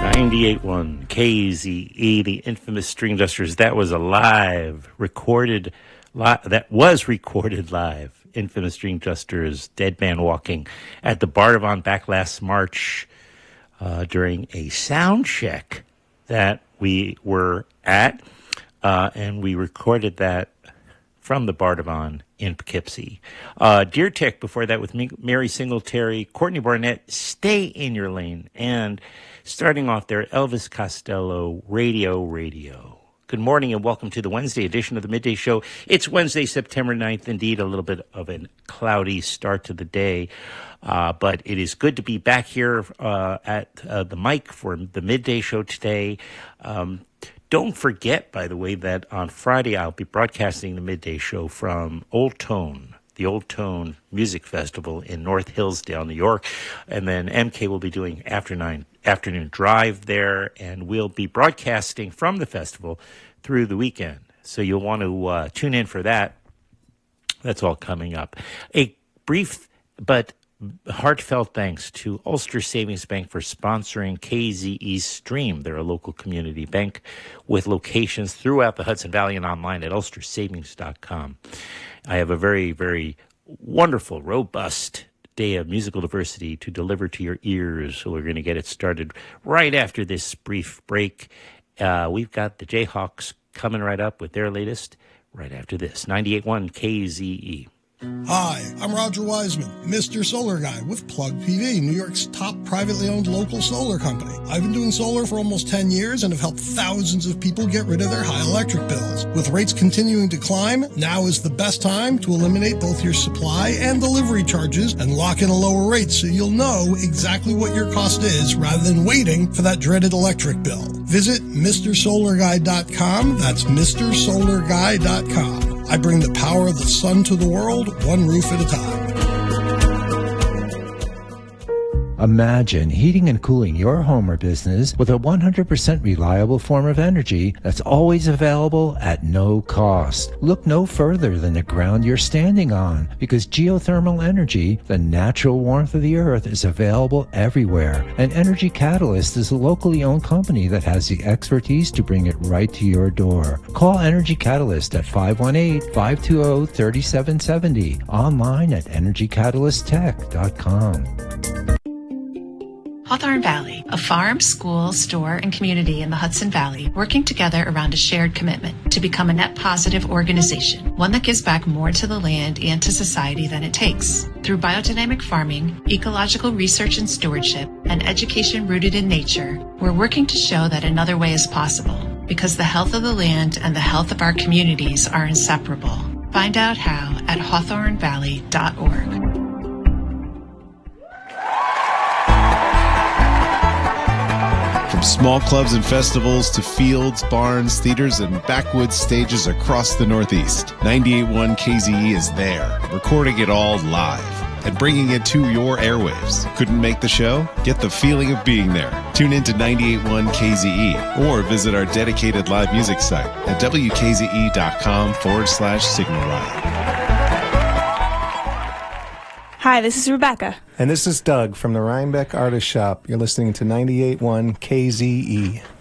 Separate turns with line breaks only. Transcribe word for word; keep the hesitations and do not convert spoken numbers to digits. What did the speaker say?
ninety-eight point one K Z E, the infamous String Dusters. That was a live, recorded, li- that was recorded live. Infamous String Dusters, Dead Man Walking at the Bardavon back last March uh, during a sound check that we were at, uh, and we recorded that from the Bardavon in Poughkeepsie. Uh, Deer Tech before that with me, Mary Singletary, Courtney Barnett, Stay in Your Lane, and starting off there, Elvis Costello, Radio Radio. Good morning and welcome to the Wednesday edition of the Midday Show. It's Wednesday, September ninth, indeed a little bit of a cloudy start to the day, uh, but it is good to be back here uh, at uh, the mic for the Midday Show today. Um, Don't forget, by the way, that on Friday I'll be broadcasting the Midday Show from Old Tone, the Old Tone Music Festival in North Hillsdale, New York. And then M K will be doing after nine, afternoon drive there, and we'll be broadcasting from the festival through the weekend. So you'll want to uh, tune in for that. That's all coming up. A brief but heartfelt thanks to Ulster Savings Bank for sponsoring K Z E Stream. They're a local community bank with locations throughout the Hudson Valley and online at ulster savings dot com. I have a very, very wonderful, robust day of musical diversity to deliver to your ears. So we're going to get it started right after this brief break. Uh, we've got the Jayhawks coming right up with their latest right after this. ninety-eight point one K Z E.
Hi, I'm Roger Wiseman, Mister Solar Guy with Plug P V, New York's top privately owned local solar company. I've been doing solar for almost ten years and have helped thousands of people get rid of their high electric bills. With rates continuing to climb, now is the best time to eliminate both your supply and delivery charges and lock in a lower rate so you'll know exactly what your cost is rather than waiting for that dreaded electric bill. Visit Mister Solar Guy dot com. That's Mister Solar Guy dot com. I bring the power of the sun to the world, one roof at a time.
Imagine heating and cooling your home or business with a one hundred percent reliable form of energy that's always available at no cost. Look no further than the ground you're standing on, because geothermal energy, the natural warmth of the earth, is available everywhere. And Energy Catalyst is a locally owned company that has the expertise to bring it right to your door. Call Energy Catalyst at five one eight, five two zero, three seven seven zero, online at energy catalyst tech dot com.
Hawthorne Valley, a farm, school, store, and community in the Hudson Valley working together around a shared commitment to become a net positive organization, one that gives back more to the land and to society than it takes. Through biodynamic farming, ecological research and stewardship, and education rooted in nature, we're working to show that another way is possible, because the health of the land and the health of our communities are inseparable. Find out how at hawthorne valley dot org.
Small clubs and festivals to fields, barns, theaters, and backwoods stages across the Northeast, ninety-eight point one K Z E is there, recording it all live and bringing it to your airwaves. Couldn't make the show? Get the feeling of being there. Tune in to ninety-eight point one K Z E or visit our dedicated live music site at W K Z E dot com forward slash signal ride.
Hi, this is Rebecca.
And this is Doug from the Rhinebeck Artist Shop. You're listening to ninety-eight point one K Z E.